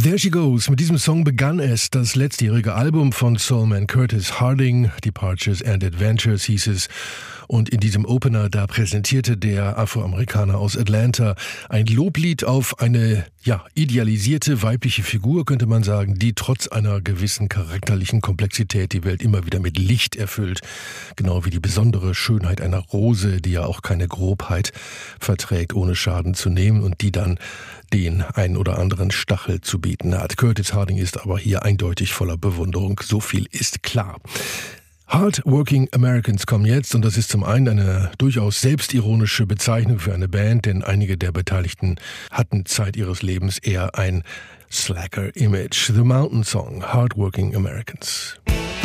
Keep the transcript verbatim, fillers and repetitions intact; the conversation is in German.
There She Goes. Mit diesem Song begann es. Das letztjährige Album von Soulman Curtis Harding, Departures and Adventures hieß es. Und in diesem Opener, da präsentierte der Afroamerikaner aus Atlanta ein Loblied auf eine, ja, idealisierte weibliche Figur, könnte man sagen, die trotz einer gewissen charakterlichen Komplexität die Welt immer wieder mit Licht erfüllt. Genau wie die besondere Schönheit einer Rose, die ja auch keine Grobheit verträgt, ohne Schaden zu nehmen und die dann den ein oder anderen Stachel zu bieten hat. Curtis Harding ist aber hier eindeutig voller Bewunderung. So viel ist klar. Hardworking Americans kommen jetzt, und das ist zum einen eine durchaus selbstironische Bezeichnung für eine Band, denn einige der Beteiligten hatten Zeit ihres Lebens eher ein Slacker-Image. The Mountain Song, Hardworking Americans.